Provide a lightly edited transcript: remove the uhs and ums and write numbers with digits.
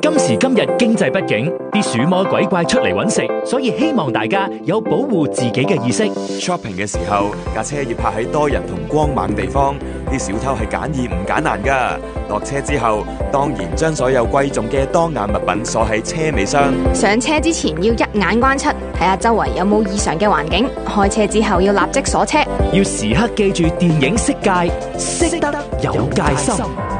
今時今日經濟不景，啲鼠魔鬼怪出嚟搵食，所以希望大家有保護自己嘅意識。 Shopping 嘅時候，架車要泊喺多人同光猛地方，啲小偷係揀易唔揀難噶。落車之後，當然將所有貴重嘅當眼物品鎖喺車尾箱。 上車之前要一眼關七，睇下周圍有冇異常嘅環境。開車之後要立即鎖車， 要時刻記住電影色戒，識得有戒心。